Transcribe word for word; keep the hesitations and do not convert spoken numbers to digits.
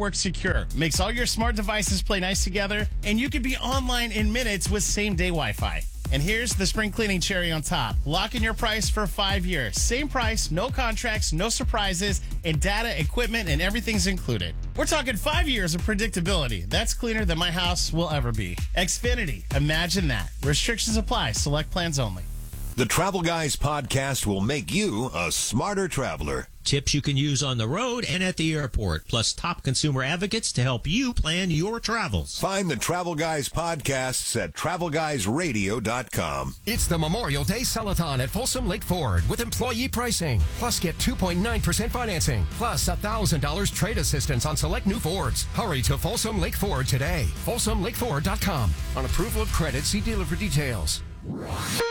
network secure, makes all your smart devices play nice together, and you can be online in minutes with same-day Wi-Fi. And here's the spring cleaning cherry on top. Lock in your price for five years. Same price, no contracts, no surprises, and data, equipment, and everything's included. We're talking five years of predictability. That's cleaner than my house will ever be. Xfinity. Imagine that. Restrictions apply. Select plans only. The Travel Guys podcast will make you a smarter traveler. Tips you can use on the road and at the airport, plus top consumer advocates to help you plan your travels. Find the Travel Guys podcasts at travel guys radio dot com. It's the Memorial Day Sell-a-thon at Folsom Lake Ford with employee pricing. Plus, get two point nine percent financing. Plus, one thousand dollars trade assistance on select new Fords. Hurry to Folsom Lake Ford today. folsom lake ford dot com. On approval of credit, see dealer for details.